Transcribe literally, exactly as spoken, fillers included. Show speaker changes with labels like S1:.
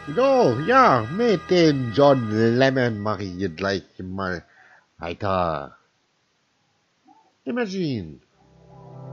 S1: So, ja, mit dem John Lemon mache ich jetzt gleich mal weiter. Imagine.